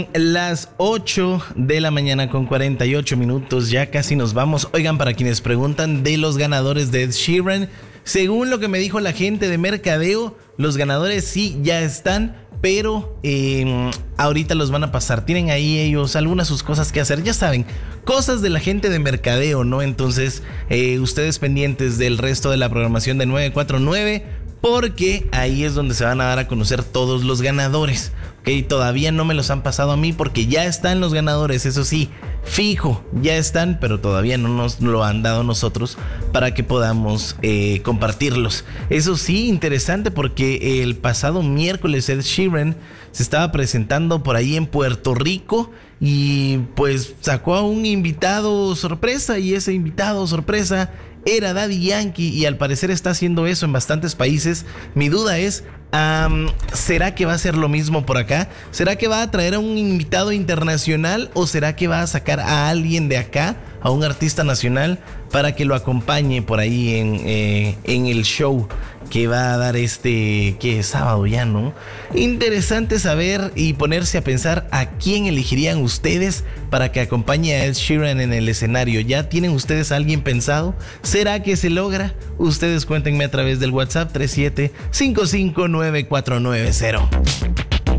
Las 8 de la mañana con 48 minutos, ya casi nos vamos. Oigan, para quienes preguntan de los ganadores de Ed Sheeran, según lo que me dijo la gente de mercadeo, los ganadores sí ya están, pero ahorita los van a pasar. Tienen ahí ellos algunas sus cosas que hacer, ya saben, cosas de la gente de mercadeo, ¿no? Entonces, ustedes pendientes del resto de la programación de 949, porque ahí es donde se van a dar a conocer todos los ganadores. Ok, todavía no me los han pasado a mí porque ya están los ganadores, eso sí, fijo, ya están, pero todavía no nos lo han dado nosotros para que podamos compartirlos. Eso sí, interesante porque el pasado miércoles Ed Sheeran se estaba presentando por ahí en Puerto Rico y pues sacó a un invitado sorpresa, y ese invitado sorpresa era Daddy Yankee, y al parecer está haciendo eso en bastantes países. Mi duda es, ¿será que va a hacer lo mismo por acá? ¿Será que va a traer a un invitado internacional o será que va a sacar a alguien de acá, a un artista nacional, para que lo acompañe por ahí en el show que va a dar que es sábado ya, ¿no? Interesante saber y ponerse a pensar a quién elegirían ustedes para que acompañe a Ed Sheeran en el escenario. ¿Ya tienen ustedes a alguien pensado? ¿Será que se logra? Ustedes cuéntenme a través del WhatsApp 37559490.